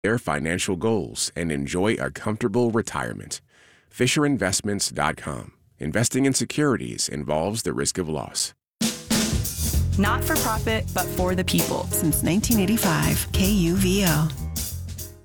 their financial goals and enjoy a comfortable retirement. FisherInvestments.com. Investing in securities involves the risk of loss. Not for profit, but for the people. Since 1985, KUVO.